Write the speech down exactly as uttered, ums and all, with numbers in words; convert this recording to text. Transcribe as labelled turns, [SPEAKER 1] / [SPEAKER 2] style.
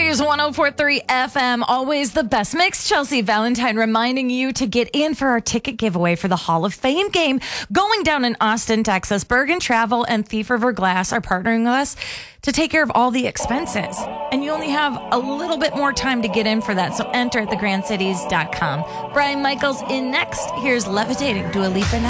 [SPEAKER 1] City's one oh four point three F M, always the best mix. Chelsea Valentine reminding you to get in for our ticket giveaway for the Hall of Fame game going down in Austin, Texas. Bergen Travel and Thief River Glass are partnering with us to take care of all the expenses. And you only have a little bit more time to get in for that, so enter at the grand cities dot com. Brian Michaels in next. Here's Levitating, Dua Lipa now.